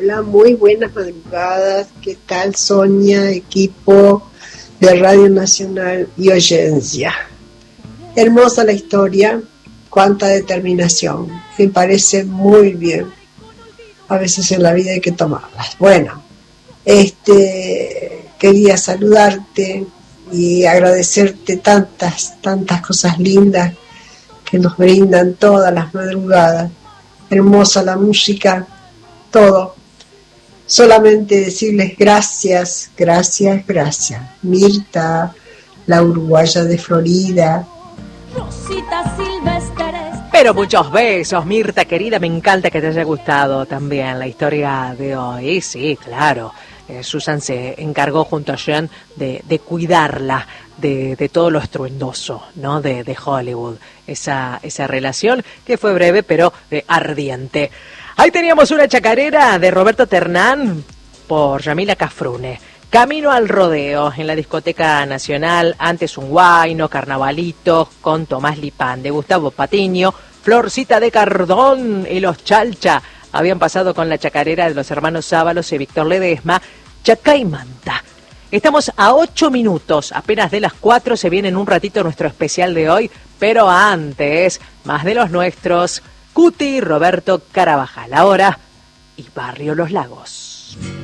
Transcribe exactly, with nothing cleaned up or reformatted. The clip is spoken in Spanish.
Hola, muy buenas madrugadas. ¿Qué tal, Sonia, equipo de Radio Nacional y Oyencia? Hermosa la historia, cuánta determinación. Me parece muy bien. A veces en la vida hay que tomarlas. Bueno, este, quería saludarte y agradecerte tantas, tantas cosas lindas que nos brindan todas las madrugadas. Hermosa la música, todo. Solamente decirles gracias, gracias, gracias. Mirta, la uruguaya de Florida. Rosita Silvestre. Pero muchos besos, Mirta querida, me encanta que te haya gustado también la historia de hoy. Sí, claro, eh, Susan se encargó junto a Jen de, de cuidarla de, de todo lo estruendoso, ¿no? De, de Hollywood, esa, esa relación que fue breve pero eh, ardiente. Ahí teníamos una chacarera de Roberto Ternán por Yamila Cafrune. Camino al rodeo en la Discoteca Nacional, antes un guayno, carnavalito con Tomás Lipán, de Gustavo Patiño, Florcita de Cardón y los Chalcha habían pasado con la chacarera de los hermanos Sábalos y Víctor Ledesma, Chacaimanta. Estamos a ocho minutos, apenas de las cuatro, se viene en un ratito nuestro especial de hoy, pero antes, más de los nuestros, Cuti Roberto Carabajal, ahora y Barrio Los Lagos.